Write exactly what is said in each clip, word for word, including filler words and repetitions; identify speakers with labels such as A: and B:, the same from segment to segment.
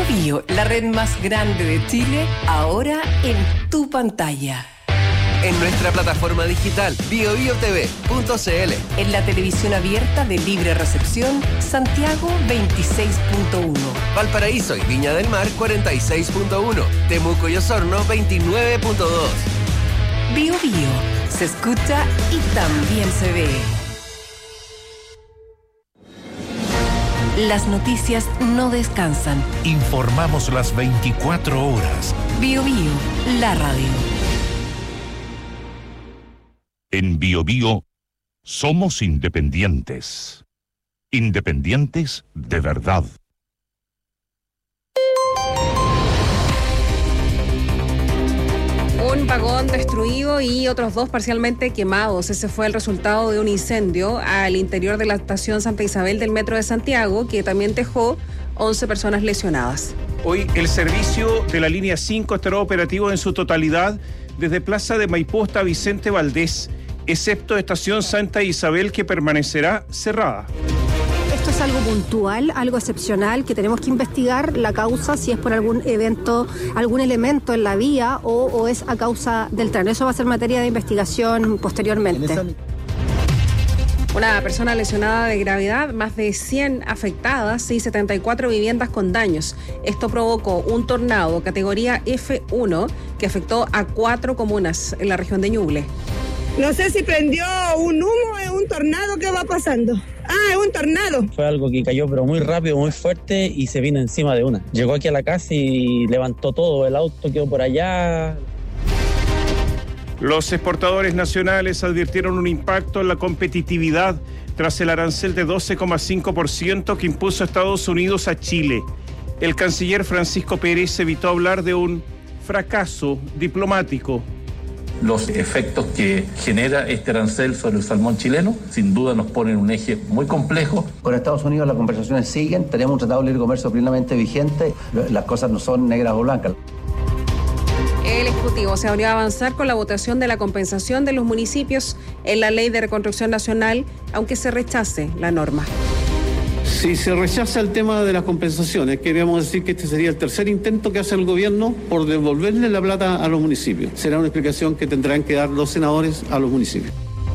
A: Bio, la red más grande de Chile, ahora en tu pantalla.
B: En nuestra plataforma digital bio bio t v punto c l.
A: En la televisión abierta de libre recepción, Santiago veintiséis punto uno.
B: Valparaíso y Viña del Mar cuarenta y seis punto uno. Temuco y Osorno veintinueve punto dos.
A: Bio Bio, se escucha y también se ve. Las noticias no descansan.
C: Informamos las veinticuatro horas.
A: Bio Bio, la radio.
C: En Bio Bio somos independientes. Independientes de verdad.
D: Un vagón destruido y otros dos parcialmente quemados. Ese fue el resultado de un incendio al interior de la estación Santa Isabel del Metro de Santiago, que también dejó once personas lesionadas.
E: Hoy el servicio de la línea cinco estará operativo en su totalidad desde Plaza de Maipú hasta Vicente Valdés, excepto estación Santa Isabel, que permanecerá cerrada.
F: Esto es algo puntual, algo excepcional, que tenemos que investigar la causa, si es por algún evento, algún elemento en la vía o, o es a causa del tren. Eso va a ser materia de investigación posteriormente.
D: Una persona lesionada de gravedad, más de cien afectadas y setenta y cuatro viviendas con daños. Esto provocó un tornado categoría F uno que afectó a cuatro comunas en la región de Ñuble.
G: No sé si prendió un humo, es un tornado, ¿qué va pasando? Ah, es un tornado.
H: Fue algo que cayó pero muy rápido, muy fuerte y se vino encima de una. Llegó aquí a la casa y levantó todo, el auto quedó por allá.
E: Los exportadores nacionales advirtieron un impacto en la competitividad tras el arancel de doce coma cinco por ciento que impuso Estados Unidos a Chile. El canciller Francisco Pérez evitó hablar de un fracaso diplomático.
I: Los efectos que genera este arancel sobre el salmón chileno, sin duda nos ponen en un eje muy complejo.
J: Con Estados Unidos las conversaciones siguen, tenemos un tratado de libre comercio plenamente vigente, las cosas no son negras o blancas.
D: El Ejecutivo se abrió a avanzar con la votación de la compensación de los municipios en la Ley de Reconstrucción Nacional, aunque se rechace la norma.
K: Si se rechaza el tema de las compensaciones, queríamos decir que este sería el tercer intento que hace el gobierno por devolverle la plata a los municipios. Será una explicación que tendrán que dar los senadores a los municipios.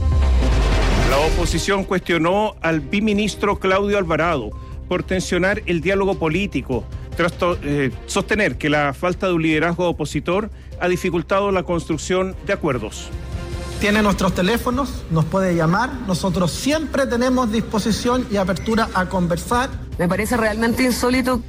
E: La oposición cuestionó al biministro Claudio Alvarado por tensionar el diálogo político, tras eh, sostener que la falta de un liderazgo opositor ha dificultado la construcción de acuerdos.
L: Tiene nuestros teléfonos, nos puede llamar, nosotros siempre tenemos disposición y apertura a conversar.
M: Me parece realmente insólito.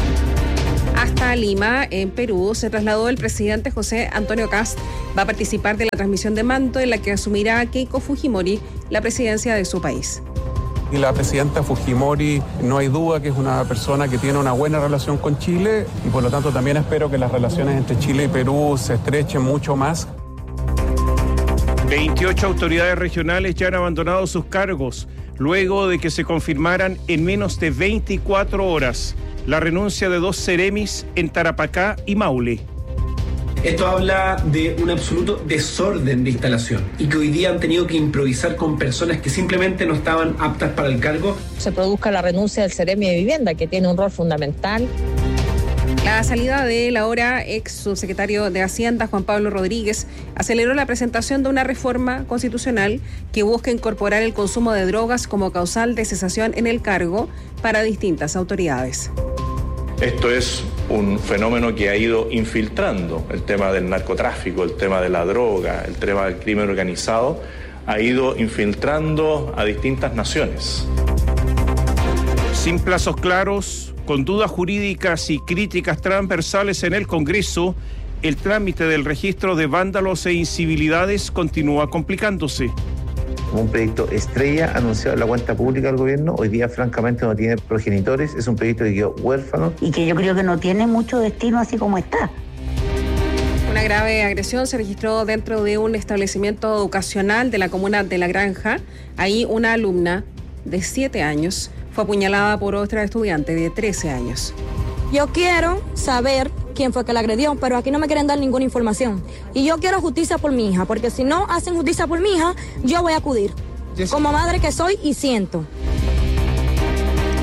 D: Hasta Lima, en Perú, se trasladó el presidente José Antonio Kast. Va a participar de la transmisión de mando en la que asumirá Keiko Fujimori la presidencia de su país.
N: Y la presidenta Fujimori, no hay duda que es una persona que tiene una buena relación con Chile y por lo tanto también espero que las relaciones entre Chile y Perú se estrechen mucho más.
E: veintiocho autoridades regionales ya han abandonado sus cargos luego de que se confirmaran en menos de veinticuatro horas la renuncia de dos seremis en Tarapacá y Maule.
O: Esto habla de un absoluto desorden de instalación y que hoy día han tenido que improvisar con personas que simplemente no estaban aptas para el cargo.
P: Se produzca la renuncia del seremi de vivienda, que tiene un rol fundamental.
D: La salida del ahora ex subsecretario de Hacienda, Juan Pablo Rodríguez, aceleró la presentación de una reforma constitucional que busca incorporar el consumo de drogas como causal de cesación en el cargo para distintas autoridades.
Q: Esto es un fenómeno que ha ido infiltrando el tema del narcotráfico, el tema de la droga, el tema del crimen organizado, ha ido infiltrando a distintas naciones.
E: Sin plazos claros, con dudas jurídicas y críticas transversales en el Congreso, el trámite del registro de vándalos e incivilidades continúa complicándose.
R: Un proyecto estrella anunciado en la cuenta pública del gobierno, hoy día francamente no tiene progenitores, es un proyecto que quedó huérfano.
S: Y que yo creo que no tiene mucho destino así como está.
D: Una grave agresión se registró dentro de un establecimiento educacional de la comuna de La Granja. Ahí una alumna de siete años fue apuñalada por otra estudiante de trece años.
T: Yo quiero saber quién fue que la agredió, pero aquí no me quieren dar ninguna información. Y yo quiero justicia por mi hija, porque si no hacen justicia por mi hija, yo voy a acudir. Como madre que soy y siento.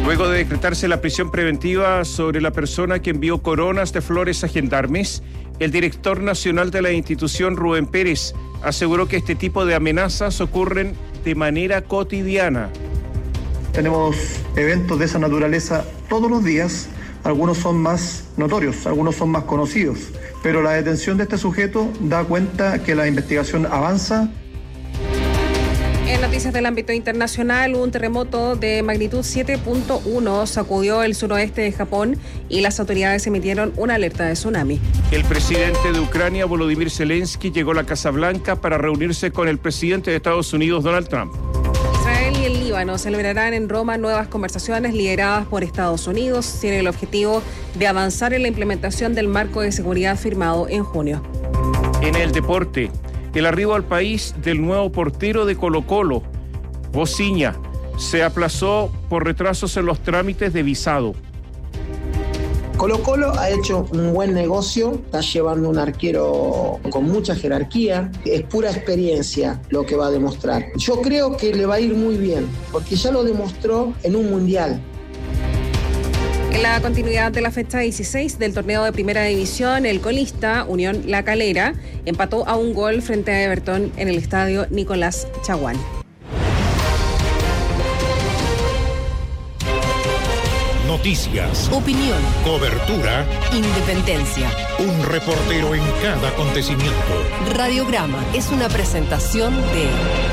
E: Luego de decretarse la prisión preventiva sobre la persona que envió coronas de flores a gendarmes, el director nacional de la institución, Rubén Pérez, aseguró que este tipo de amenazas ocurren de manera cotidiana.
U: Tenemos eventos de esa naturaleza todos los días, algunos son más notorios, algunos son más conocidos, pero la detención de este sujeto da cuenta que la investigación avanza.
D: En noticias del ámbito internacional, un terremoto de magnitud siete punto uno sacudió el suroeste de Japón y las autoridades emitieron una alerta de tsunami.
E: El presidente de Ucrania, Volodymyr Zelensky, llegó a la Casa Blanca para reunirse con el presidente de Estados Unidos, Donald Trump.
D: Israel y el Líbano celebrarán en Roma nuevas conversaciones lideradas por Estados Unidos. Tiene el objetivo de avanzar en la implementación del marco de seguridad firmado en junio.
E: En el deporte, el arribo al país del nuevo portero de Colo-Colo, Bociña, se aplazó por retrasos en los trámites de visado.
V: Colo-Colo ha hecho un buen negocio, está llevando un arquero con mucha jerarquía, es pura experiencia lo que va a demostrar. Yo creo que le va a ir muy bien, porque ya lo demostró en un mundial.
D: En la continuidad de la fecha dieciséis del torneo de Primera División, el colista Unión La Calera empató a un gol frente a Everton en el estadio Nicolás Chaguán.
C: Noticias,
A: opinión,
C: cobertura,
A: independencia.
C: Un reportero en cada acontecimiento.
A: Radiograma es una presentación de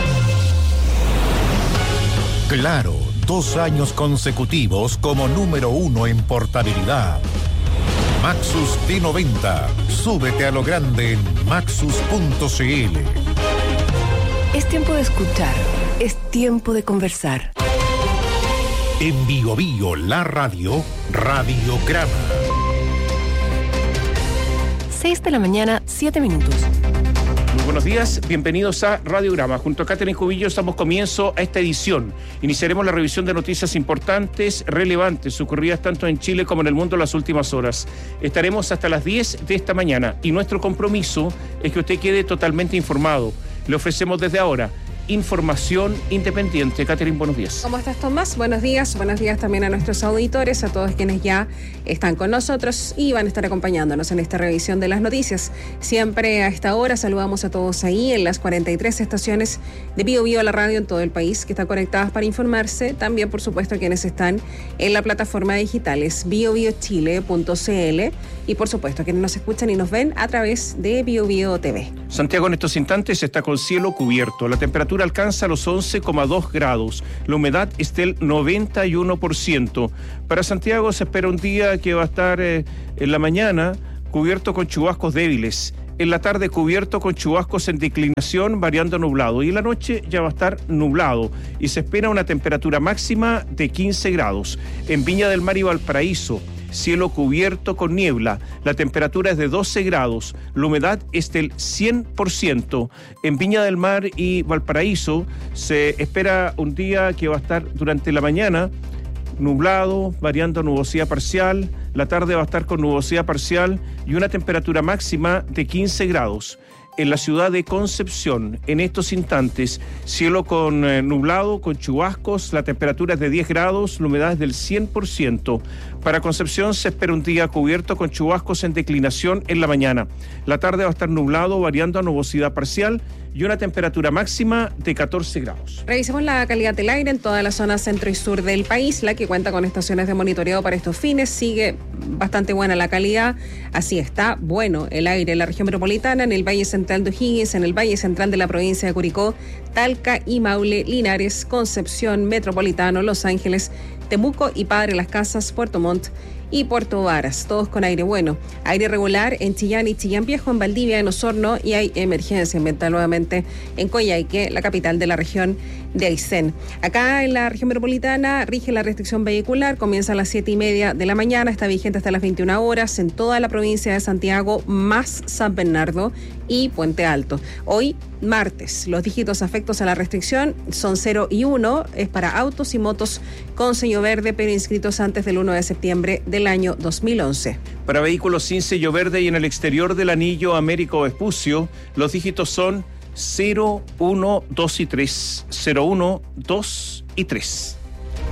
C: Claro, dos años consecutivos como número uno en portabilidad. Maxus T noventa. Súbete a lo grande en maxus punto c l.
A: Es tiempo de escuchar, es tiempo de conversar.
C: En Bio Bio, la radio, Radiograma.
A: seis de la mañana, siete minutos.
E: Muy buenos días, bienvenidos a Radiograma. Junto a Catherine Cubillo damos comienzo a esta edición. Iniciaremos la revisión de noticias importantes, relevantes, ocurridas tanto en Chile como en el mundo en las últimas horas. Estaremos hasta las diez de esta mañana y nuestro compromiso es que usted quede totalmente informado. Le ofrecemos desde ahora información independiente. Catherine, buenos días.
D: ¿Cómo estás, Tomás? Buenos días. Buenos días también a nuestros auditores, a todos quienes ya están con nosotros y van a estar acompañándonos en esta revisión de las noticias. Siempre a esta hora saludamos a todos ahí en las cuarenta y tres estaciones de Bio Bio, la radio en todo el país, que están conectadas para informarse. También, por supuesto, a quienes están en la plataforma digital, es bio bio chile punto c l, y por supuesto a quienes nos escuchan y nos ven a través de Bio Bio T V.
E: Santiago en estos instantes está con cielo cubierto. La temperatura alcanza los once coma dos grados. La humedad es del noventa y uno por ciento. Para Santiago se espera un día que va a estar eh, en la mañana cubierto con chubascos débiles. En la tarde cubierto con chubascos en declinación, variando nublado. Y en la noche ya va a estar nublado. Y se espera una temperatura máxima de quince grados. En Viña del Mar y Valparaíso, cielo cubierto con niebla. La temperatura es de doce grados. La humedad es del cien por ciento. En Viña del Mar y Valparaíso se espera un día que va a estar durante la mañana nublado, variando nubosidad parcial. La tarde va a estar con nubosidad parcial y una temperatura máxima de quince grados. En la ciudad de Concepción, en estos instantes, cielo con eh, nublado, con chubascos, la temperatura es de diez grados, la humedad es del cien por ciento. Para Concepción se espera un día cubierto con chubascos en declinación en la mañana. La tarde va a estar nublado, variando a nubosidad parcial y una temperatura máxima de catorce grados.
D: Revisemos la calidad del aire en toda la zona centro y sur del país, la que cuenta con estaciones de monitoreo para estos fines. Sigue bastante buena la calidad, así está bueno el aire en la región metropolitana, en el Valle Central de O'Higgins, en el Valle Central de la provincia de Curicó, Talca y Maule, Linares, Concepción, Metropolitano, Los Ángeles, Temuco y Padre Las Casas, Puerto Montt y Puerto Varas, todos con aire bueno. Aire regular en Chillán y Chillán Viejo, en Valdivia, en Osorno, y hay emergencia ambiental nuevamente en Coyhaique, la capital de la región de Aysén. Acá en la región metropolitana rige la restricción vehicular, comienza a las siete y media de la mañana, está vigente hasta las veintiuna horas en toda la provincia de Santiago, más San Bernardo y Puente Alto. Hoy, martes, los dígitos afectos a la restricción son cero y uno, es para autos y motos con sello verde, pero inscritos antes del uno de septiembre del año dos mil once.
E: Para vehículos sin sello verde y en el exterior del anillo Américo Vespucio, los dígitos son cero, uno, dos y tres. cero, uno, dos y tres.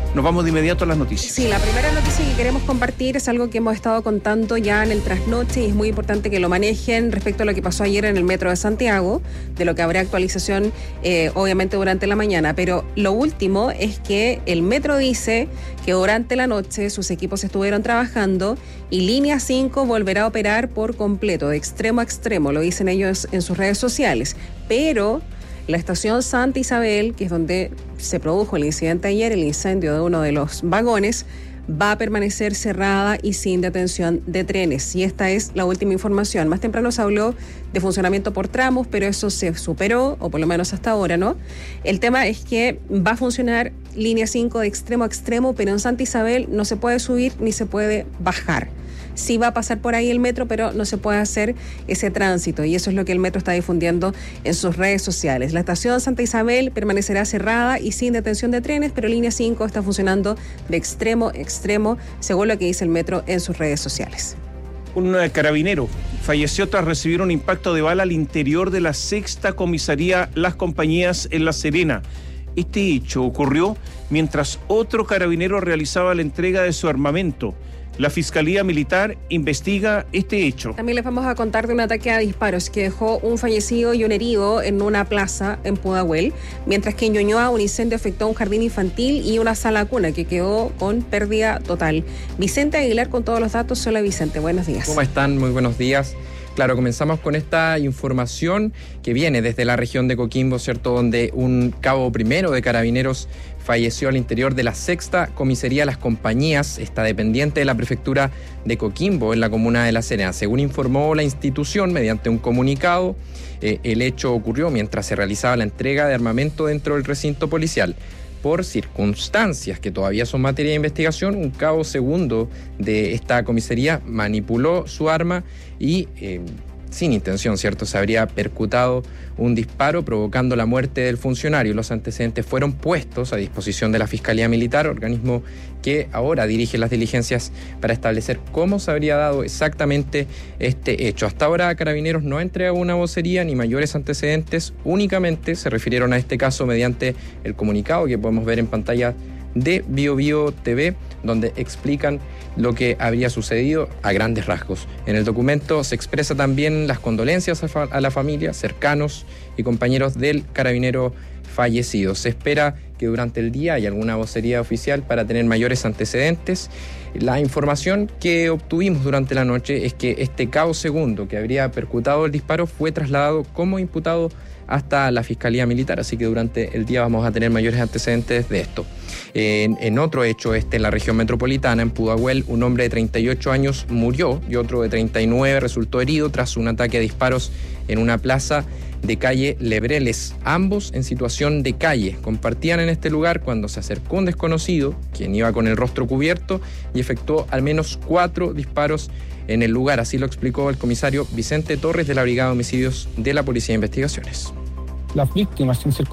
E: Nos vamos de inmediato a las noticias.
D: Sí, la primera noticia que queremos compartir es algo que hemos estado contando ya en el trasnoche y es muy importante que lo manejen respecto a lo que pasó ayer en el metro de Santiago, de lo que habrá actualización eh, obviamente durante la mañana. Pero lo último es que el metro dice que durante la noche sus equipos estuvieron trabajando y Línea cinco volverá a operar por completo, de extremo a extremo, lo dicen ellos en sus redes sociales. Pero la estación Santa Isabel, que es donde se produjo el incidente ayer, el incendio de uno de los vagones, va a permanecer cerrada y sin detención de trenes. Y esta es la última información. Más temprano se habló de funcionamiento por tramos, pero eso se superó, o por lo menos hasta ahora, ¿no? El tema es que va a funcionar Línea cinco de extremo a extremo, pero en Santa Isabel no se puede subir ni se puede bajar. Sí va a pasar por ahí el metro, pero no se puede hacer ese tránsito y eso es lo que el metro está difundiendo en sus redes sociales. La estación Santa Isabel permanecerá cerrada y sin detención de trenes, pero Línea cinco está funcionando de extremo a extremo, según lo que dice el metro en sus redes sociales.
E: Un carabinero falleció tras recibir un impacto de bala al interior de la sexta comisaría Las Compañías en La Serena. Este hecho ocurrió mientras otro carabinero realizaba la entrega de su armamento. La Fiscalía Militar investiga este hecho.
D: También les vamos a contar de un ataque a disparos que dejó un fallecido y un herido en una plaza en Pudahuel, mientras que en Ñuñoa un incendio afectó a un jardín infantil y una sala cuna que quedó con pérdida total. Vicente Aguilar con todos los datos. Hola Vicente, buenos días.
B: ¿Cómo están? Muy buenos días. Claro, comenzamos con esta información que viene desde la región de Coquimbo, ¿cierto?, donde un cabo primero de carabineros falleció al interior de la sexta comisaría Las Compañías, está dependiente de la prefectura de Coquimbo, en la comuna de La Serena. Según informó la institución mediante un comunicado, eh, el hecho ocurrió mientras se realizaba la entrega de armamento dentro del recinto policial. Por circunstancias que todavía son materia de investigación, un cabo segundo de esta comisaría manipuló su arma y, eh, sin intención, ¿cierto?, se habría percutado un disparo provocando la muerte del funcionario. Los antecedentes fueron puestos a disposición de la Fiscalía Militar, organismo que ahora dirige las diligencias para establecer cómo se habría dado exactamente este hecho. Hasta ahora Carabineros no ha entregado una vocería ni mayores antecedentes, únicamente se refirieron a este caso mediante el comunicado que podemos ver en pantalla de Bio Bio T V, donde explican lo que habría sucedido a grandes rasgos. En el documento se expresa también las condolencias a, fa- a la familia, cercanos y compañeros del carabinero fallecido. Se espera que durante el día haya alguna vocería oficial para tener mayores antecedentes. La información que obtuvimos durante la noche es que este cabo segundo que habría percutado el disparo fue trasladado como imputado hasta la Fiscalía Militar, así que durante el día vamos a tener mayores antecedentes de esto. En, en otro hecho, este en la región metropolitana, en Pudahuel, un hombre de treinta y ocho años murió y otro de treinta y nueve resultó herido tras un ataque a disparos en una plaza de calle Lebreles, ambos en situación de calle. Compartían en este lugar cuando se acercó un desconocido, quien iba con el rostro cubierto, y efectuó al menos cuatro disparos en el lugar. Así lo explicó el comisario Vicente Torres de la Brigada de Homicidios de la Policía de Investigaciones.
F: Las víctimas, sin